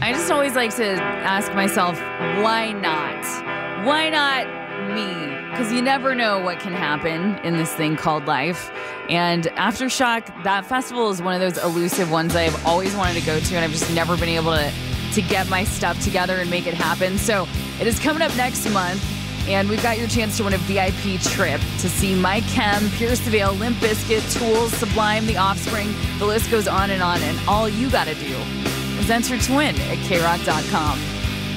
I just always like to ask myself, why not? Why not me? Because you never know what can happen in this thing called life. And Aftershock, that festival is one of those elusive ones I've always wanted to go to, and I've just never been able to get my stuff together and make it happen. So it is coming up next month, and we've got your chance to win a VIP trip to see Mike Chem, Pierce the Veil, Limp Bizkit, Tool, Sublime, The Offspring. The list goes on, and all you got to do is enter to win at krock.com.